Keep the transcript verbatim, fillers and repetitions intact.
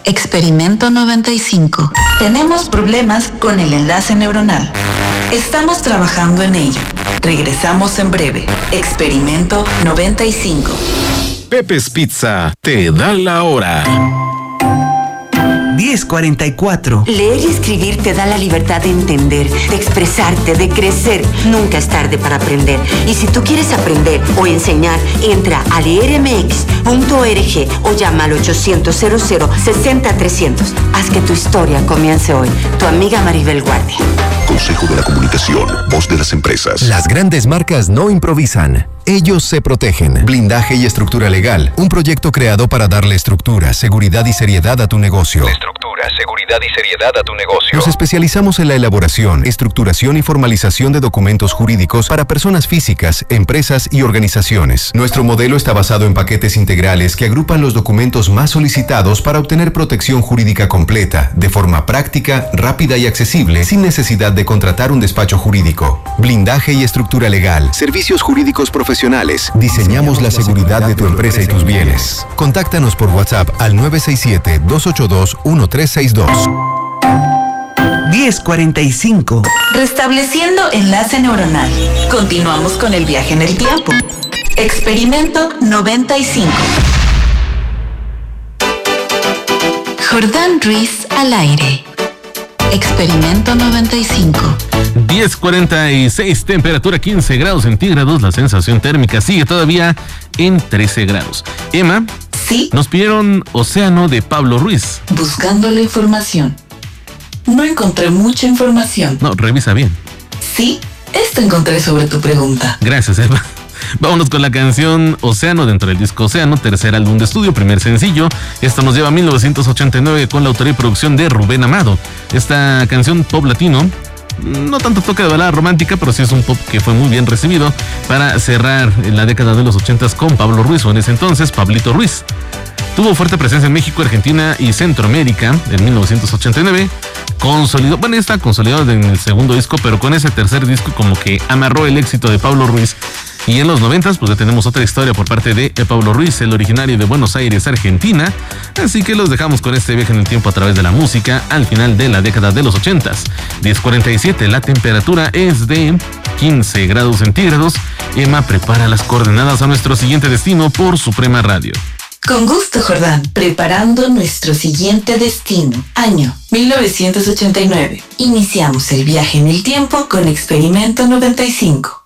Experimento noventa y cinco. Tenemos problemas con el enlace neuronal. Estamos trabajando en ello. Regresamos en breve. Experimento noventa y cinco. Pepe's Pizza te da la hora. diez cuarenta y cuatro. Leer y escribir te da la libertad de entender, de expresarte, de crecer. Nunca es tarde para aprender. Y si tú quieres aprender o enseñar, entra a leer m x punto org o llama al ochocientos cero cero sesenta trescientos. Haz que tu historia comience hoy. Tu amiga Maribel Guardia. Consejo de la Comunicación, voz de las empresas. Las grandes marcas no improvisan. Ellos se protegen. Blindaje y estructura legal. Un proyecto creado para darle estructura, seguridad y seriedad a tu negocio. Estructura, seguridad y seriedad a tu negocio. Nos especializamos en la elaboración, estructuración y formalización de documentos jurídicos para personas físicas, empresas y organizaciones. Nuestro modelo está basado en paquetes integrales que agrupan los documentos más solicitados para obtener protección jurídica completa, de forma práctica, rápida y accesible, sin necesidad de contratar un despacho jurídico. Blindaje y estructura legal. Servicios jurídicos profesionales. Diseñamos la seguridad de tu empresa y tus bienes. Contáctanos por WhatsApp al nueve seis siete, dos ocho dos, uno tres seis dos. diez cuarenta y cinco. Restableciendo enlace neuronal. Continuamos con el viaje en el tiempo. Experimento noventa y cinco. Jordán Ruiz al aire. Experimento noventa y cinco. diez cuarenta y seis, temperatura quince grados centígrados, la sensación térmica sigue todavía en trece grados. Emma, ¿sí? Nos pidieron Océano de Pablo Ruiz. Buscando la información. No encontré mucha información. No, revisa bien. Sí, esto encontré sobre tu pregunta. Gracias, Emma. Vámonos con la canción Océano dentro del disco Océano, tercer álbum de estudio, primer sencillo. Esto nos lleva a mil novecientos ochenta y nueve con la autoría y producción de Rubén Amado. Esta canción pop latino, no tanto toque de balada romántica, pero sí es un pop que fue muy bien recibido para cerrar en la década de los ochentas con Pablo Ruiz, o en ese entonces Pablito Ruiz. Tuvo fuerte presencia en México, Argentina y Centroamérica en mil novecientos ochenta y nueve. Consolidó, bueno, está consolidado en el segundo disco, pero con ese tercer disco como que amarró el éxito de Pablo Ruiz. Y en los noventas, pues ya tenemos otra historia por parte de Pablo Ruiz, el originario de Buenos Aires, Argentina. Así que los dejamos con este viaje en el tiempo a través de la música al final de la década de los ochentas. diez cuarenta y siete, la temperatura es de quince grados centígrados. Emma prepara las coordenadas a nuestro siguiente destino por Suprema Radio. Con gusto, Jordán. Preparando nuestro siguiente destino. Año mil novecientos ochenta y nueve. Iniciamos el viaje en el tiempo con Experimento noventa y cinco.